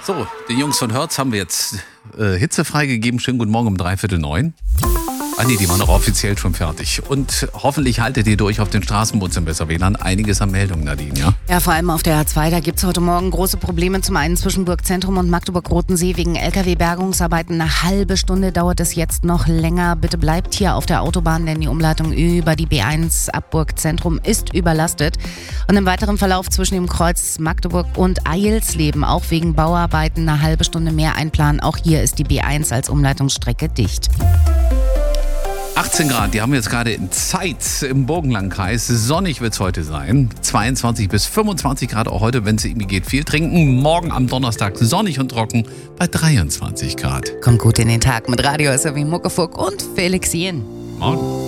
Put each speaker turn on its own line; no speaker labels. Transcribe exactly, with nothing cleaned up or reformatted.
So, den Jungs von Hertz haben wir jetzt äh, Hitze freigegeben. Schönen guten Morgen um dreiviertel neun. Ah nee, die waren doch offiziell schon fertig. Und hoffentlich haltet ihr durch auf den Straßenbus im Besser W L A N. Einiges an Meldungen, Nadine, ja?
Ja, vor allem auf der A zwei, da gibt es heute Morgen große Probleme. Zum einen zwischen Burgzentrum und Magdeburg-Rotensee wegen L K W-Bergungsarbeiten. Eine halbe Stunde dauert es jetzt noch länger. Bitte bleibt hier auf der Autobahn, denn die Umleitung über die B eins ab Burgzentrum ist überlastet. Und im weiteren Verlauf zwischen dem Kreuz Magdeburg und Eilsleben, auch wegen Bauarbeiten, eine halbe Stunde mehr einplanen. Auch hier ist die B eins als Umleitungsstrecke dicht.
achtzehn Grad, die haben wir jetzt gerade in Zeitz im Burgenlandkreis. Sonnig wird es heute sein. zweiundzwanzig bis fünfundzwanzig Grad auch heute, wenn es irgendwie geht. Viel trinken. Morgen am Donnerstag sonnig und trocken bei dreiundzwanzig Grad.
Kommt gut in den Tag mit Radio S R W Muckefuck und Felix Jen.
Morgen.